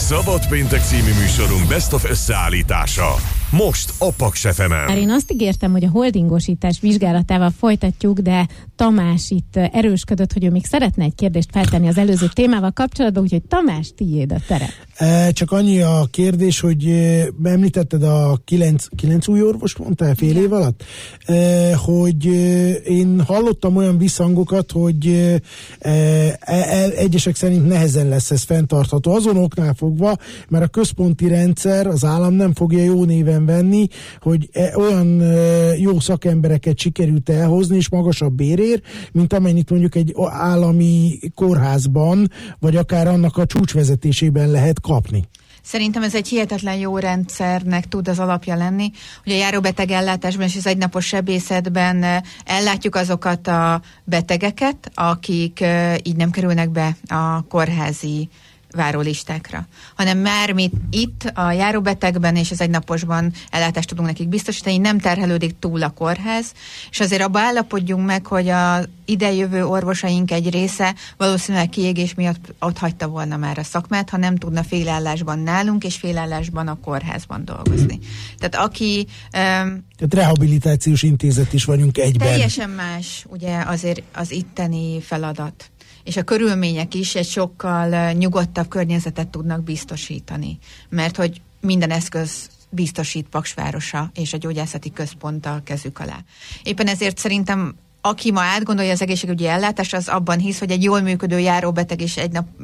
Szabad péntek című műsorunk Best of összeállítása. Most a Paks FM-en. Én azt ígértem, hogy a holdingosítás vizsgálatával folytatjuk, de Tamás itt erősködött, hogy ő még szeretne egy kérdést feltenni az előző témával kapcsolatban, úgyhogy Tamás, tiéd a terep. Csak annyi a kérdés, hogy említetted a 9 új orvost, mondtál fél év alatt, hogy én hallottam olyan visszhangokat, hogy egyesek szerint nehezen lesz ez fenntartható. Azon oknál fogva, mert a központi rendszer, az állam nem fogja jó néven venni, hogy olyan jó szakembereket sikerült elhozni, és magasabb bérért, mint amennyit mondjuk egy állami kórházban, vagy akár annak a csúcsvezetésében lehet kapni. Szerintem ez egy hihetetlen jó rendszernek tud az alapja lenni, hogy a járóbeteg ellátásban és az egynapos sebészetben ellátjuk azokat a betegeket, akik így nem kerülnek be a kórházi várólistákra, hanem már mi itt a járóbetegben és az egynaposban ellátást tudunk nekik biztosítani, nem terhelődik túl a kórház, és azért abba állapodjunk meg, hogy az idejövő orvosaink egy része valószínűleg kiégés miatt ott hagyta volna már a szakmát, ha nem tudna félállásban nálunk és félállásban a kórházban dolgozni. Tehát aki... Tehát rehabilitációs intézet is vagyunk egyben. Teljesen más ugye azért az itteni feladat. És a körülmények is egy sokkal nyugodtabb környezetet tudnak biztosítani. Mert hogy minden eszköz biztosít Paks városa és a gyógyászati központ a kezük alá. Éppen ezért szerintem aki ma átgondolja az egészségügyi ellátást, az abban hisz, hogy egy jól működő járóbeteg és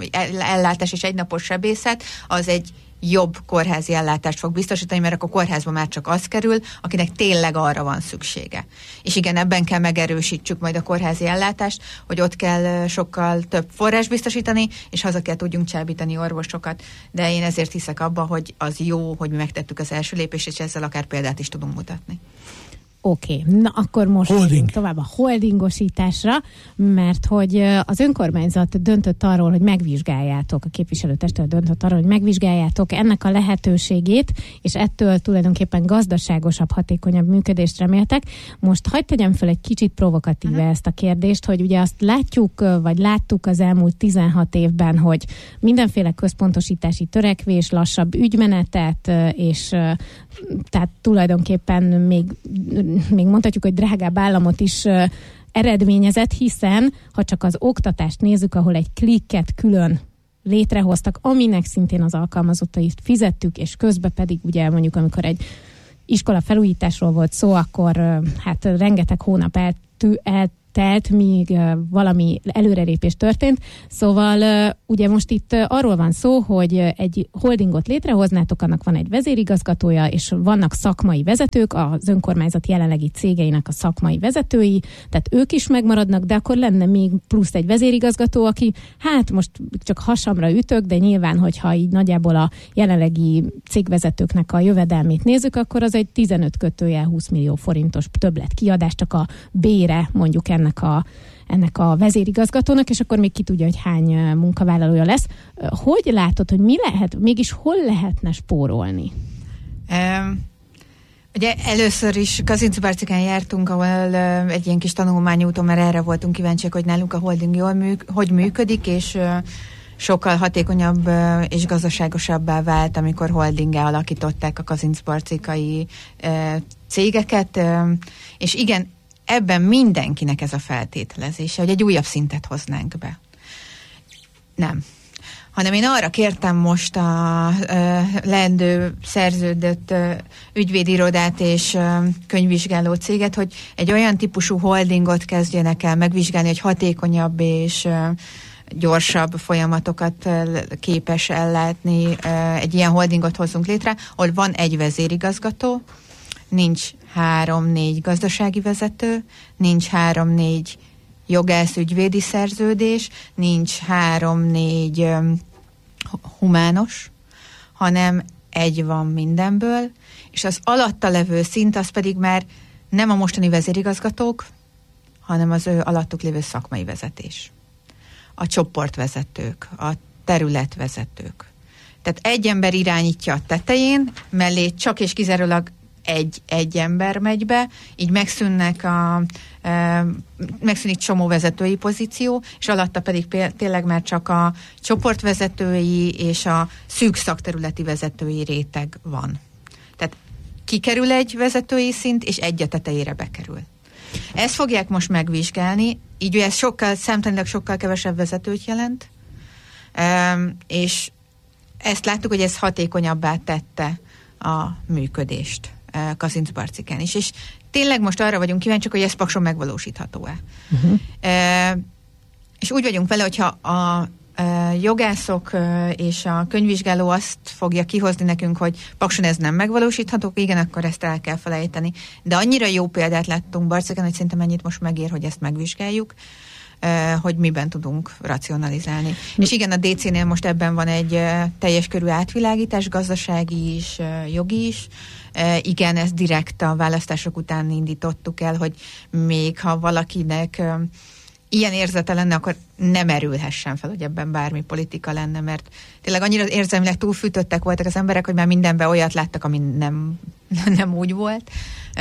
ellátás és egynapos sebészet, az egy jobb kórházi ellátást fog biztosítani, mert akkor kórházba már csak az kerül, akinek tényleg arra van szüksége. És igen, ebben kell megerősítsük majd a kórházi ellátást, hogy ott kell sokkal több forrás biztosítani, és haza kell tudjunk csábítani orvosokat. De én ezért hiszek abba, hogy az jó, hogy mi megtettük az első lépést, és ezzel akár példát is tudunk mutatni. Oké, na akkor most tovább a holdingosításra, mert hogy az önkormányzat döntött arról, hogy megvizsgáljátok, a képviselőtestület döntött arról, hogy megvizsgáljátok ennek a lehetőségét, és ettől tulajdonképpen gazdaságosabb, hatékonyabb működést reméltek. Most hagyd tegyem fel egy kicsit provokatíve ezt a kérdést, hogy ugye azt látjuk, vagy láttuk az elmúlt 16 évben, hogy mindenféle központosítási törekvés, lassabb ügymenetet, és tehát tulajdonképpen még mondhatjuk, hogy drágább államot is eredményezett, hiszen ha csak az oktatást nézzük, ahol egy klikket külön létrehoztak, aminek szintén az alkalmazottait fizettük, és közben pedig ugye mondjuk, amikor egy iskola felújításról volt szó, akkor hát rengeteg hónap eltelt, míg valami előrelépés történt. Szóval ugye most itt arról van szó, hogy egy holdingot létrehoznátok, annak van egy vezérigazgatója, és vannak szakmai vezetők, az önkormányzat jelenlegi cégeinek a szakmai vezetői, tehát ők is megmaradnak, de akkor lenne még plusz egy vezérigazgató, aki hát most csak hasamra ütök, de nyilván, hogyha így nagyjából a jelenlegi cégvezetőknek a jövedelmét nézzük, akkor az egy 15-20 millió forintos többlet kiadás, csak a bére mondjuk ennek a vezérigazgatónak, és akkor még ki tudja, hogy hány munkavállalója lesz. Hogy látod, hogy mi lehet, mégis hol lehetne spórolni? Ugye először is Kazincbarcikán jártunk, ahol egy ilyen kis tanulmányúton, mert erre voltunk kíváncsiak, hogy nálunk a holding jól hogy működik, és sokkal hatékonyabb és gazdaságosabbá vált, amikor holdinggá alakították a kazincbarcikai cégeket, és igen, ebben mindenkinek ez a feltételezése, hogy egy újabb szintet hoznánk be. Nem. Hanem én arra kértem most a leendő szerződött ügyvédirodát és könyvvizsgáló céget, hogy egy olyan típusú holdingot kezdjenek el megvizsgálni, hogy hatékonyabb és gyorsabb folyamatokat képes ellátni. Egy ilyen holdingot hozzunk létre, ahol van egy vezérigazgató, nincs 3-4 gazdasági vezető, nincs 3-4 jogász ügyvédi szerződés, nincs 3-4 humános, hanem egy van mindenből, és az alatta levő szint az pedig már nem a mostani vezérigazgatók, hanem az ő alattuk lévő szakmai vezetés. A csoportvezetők, a területvezetők. Tehát egy ember irányítja a tetején, mellé csak és kizárólag egy ember megy be, így megszűnik csomó vezetői pozíció, és alatta pedig tényleg már csak a csoportvezetői és a szűk szakterületi vezetői réteg van. Tehát kikerül egy vezetői szint, és egy a tetejére bekerül. Ezt fogják most megvizsgálni, így ez számtanilag sokkal kevesebb vezetőt jelent, és ezt láttuk, hogy ez hatékonyabbá tette a működést Kazincbarcikán is. És tényleg most arra vagyunk kíváncsiak, hogy ez Pakson megvalósítható-e. És úgy vagyunk vele, hogyha a jogászok és a könyvvizsgáló azt fogja kihozni nekünk, hogy Pakson ez nem megvalósítható, igen, akkor ezt el kell felejteni. De annyira jó példát láttunk Barcikán, hogy szerintem ennyit most megér, hogy ezt megvizsgáljuk, hogy miben tudunk racionalizálni. És igen, a DC-nél most ebben van egy teljes körű átvilágítás, gazdasági is, jogi is. Igen, ezt direkt a választások után indítottuk el, hogy még ha valakinek ilyen érzete lenne, akkor nem erülhessen fel, hogy ebben bármi politika lenne, mert tényleg annyira érzelmileg túlfűtöttek voltak az emberek, hogy már mindenben olyat láttak, ami nem úgy volt.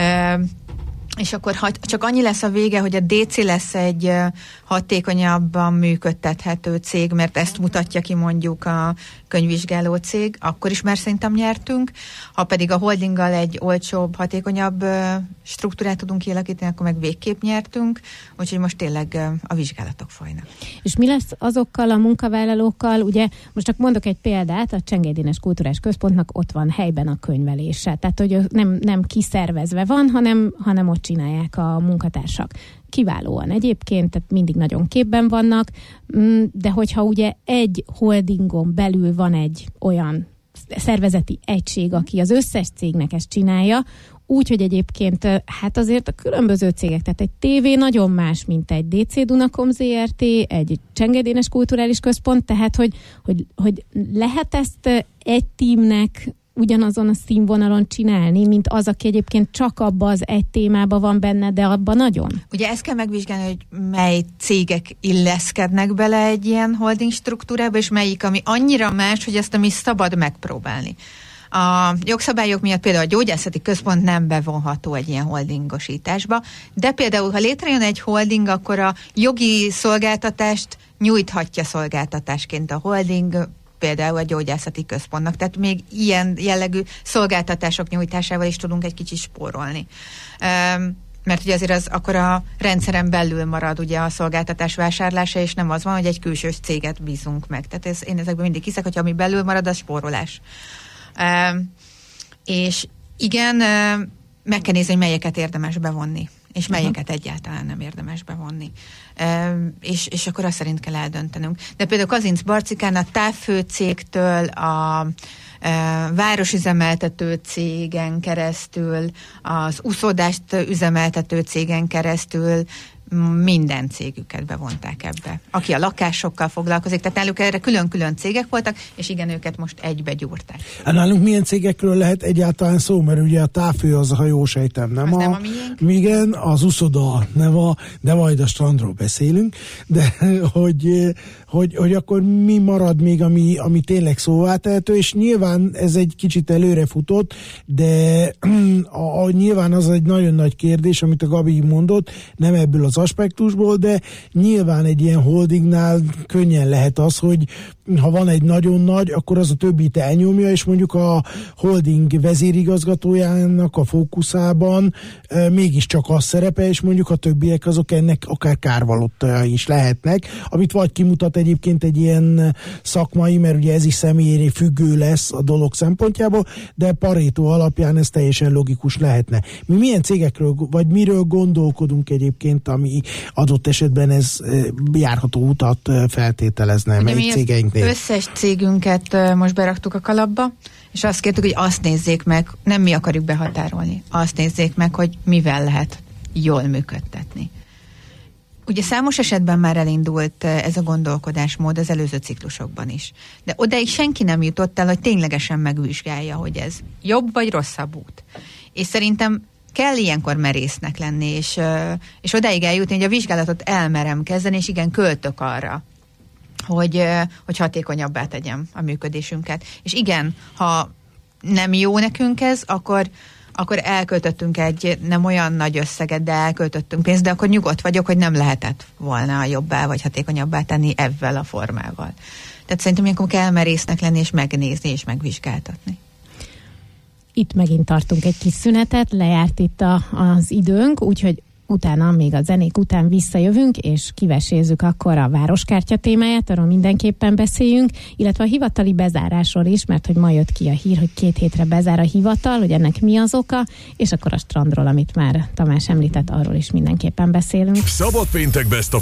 És akkor csak annyi lesz a vége, hogy a DC lesz egy hatékonyabban működtethető cég, mert ezt mutatja ki mondjuk a könyvvizsgáló cég, akkor is már szerintem nyertünk. Ha pedig a holdinggal egy olcsóbb, hatékonyabb struktúrát tudunk kialakítani, akkor meg végképp nyertünk, úgyhogy most tényleg a vizsgálatok folynak. És mi lesz azokkal a munkavállalókkal? Ugye most csak mondok egy példát, a Csengéd Dénes Kulturális Központnak ott van helyben a könyvelése, tehát hogy nem kiszervezve van, hanem ott csinálják a munkatársak. Kiválóan egyébként, tehát mindig nagyon képben vannak, de hogyha ugye egy holdingon belül van egy olyan szervezeti egység, aki az összes cégnek ezt csinálja, úgyhogy egyébként hát azért a különböző cégek, tehát egy tévé nagyon más, mint egy DC Dunakom Zrt., egy Csengéd Dénes Kulturális Központ, tehát hogy lehet ezt egy tímnek ugyanazon a színvonalon csinálni, mint az, aki egyébként csak abban az egy témában van benne, de abban nagyon. Ugye ezt kell megvizsgálni, hogy mely cégek illeszkednek bele egy ilyen holding struktúrába, és melyik, ami annyira más, hogy ezt ami szabad megpróbálni. A jogszabályok miatt például a gyógyászati központ nem bevonható egy ilyen holdingosításba, de például, ha létrejön egy holding, akkor a jogi szolgáltatást nyújthatja szolgáltatásként a holding, például a gyógyászati központnak. Tehát még ilyen jellegű szolgáltatások nyújtásával is tudunk egy kicsit spórolni. Mert ugye azért az akkor a rendszeren belül marad ugye a szolgáltatás vásárlása, és nem az van, hogy egy külsős céget bízunk meg. Tehát én ezekben mindig hiszek, hogy ami belül marad, az spórolás. És igen, meg kell nézni, hogy melyeket érdemes bevonni, és melyeket egyáltalán nem érdemes bevonni. És akkor azt szerint kell eldöntenünk. De például Kazincbarcikán a távfőcégtől a városüzemeltető cégen keresztül, az úszodást üzemeltető cégen keresztül minden cégüket bevonták ebbe. Aki a lakásokkal foglalkozik, tehát náluk erre külön-külön cégek voltak, és igen, őket most egybe gyúrták. Nálunk milyen cégekről lehet egyáltalán szó, mert ugye a távfő az, ha jól sejtem, nem a miénk? Igen, az uszoda, de majd a strandról beszélünk, de hogy akkor mi marad még, ami tényleg szóvá tehető, és nyilván ez egy kicsit előre futott, de nyilván az egy nagyon nagy kérdés, amit a Gabi mondott, nem ebből az aspektusból, de nyilván egy ilyen holdingnál könnyen lehet az, hogy ha van egy nagyon nagy, akkor az a többit elnyomja, és mondjuk a holding vezérigazgatójának a fókuszában mégiscsak az szerepe, és mondjuk a többiek azok ennek akár kárvalottai is lehetnek, amit vagy kimutat egyébként egy ilyen szakmai, mert ugye ez is személyére függő lesz a dolog szempontjából, de Pareto alapján ez teljesen logikus lehetne. Mi milyen cégekről, vagy miről gondolkodunk egyébként, ami adott esetben ez járható utat feltételezne, melyik cégeinknél? Összes cégünket most beraktuk a kalapba, és azt kértük, hogy azt nézzék meg, nem mi akarjuk behatárolni, azt nézzék meg, hogy mivel lehet jól működtetni. Ugye számos esetben már elindult ez a gondolkodásmód az előző ciklusokban is. De odáig senki nem jutott el, hogy ténylegesen megvizsgálja, hogy ez jobb vagy rosszabb út. És szerintem kell ilyenkor merésznek lenni, és odáig eljutni, hogy a vizsgálatot elmerem kezdeni, és igen, költök arra, hogy hatékonyabbá tegyem a működésünket. És igen, ha nem jó nekünk ez, akkor akkor elköltöttünk egy nem olyan nagy összeget, de elköltöttünk pénzt, de akkor nyugodt vagyok, hogy nem lehetett volna jobbá vagy hatékonyabbá tenni ezzel a formával. Tehát szerintem ilyenkor kell merésznek lenni, és megnézni, és megvizsgáltatni. Itt megint tartunk egy kis szünetet, lejárt itt az időnk, úgyhogy utána, még a zenék után visszajövünk, és kivesézzük akkor a városkártya témáját, arról mindenképpen beszéljünk, illetve a hivatali bezárásról is, mert hogy ma jött ki a hír, hogy 2 hétre bezár a hivatal, hogy ennek mi az oka, és akkor a strandról, amit már Tamás említett, arról is mindenképpen beszélünk. Szabad péntek Best of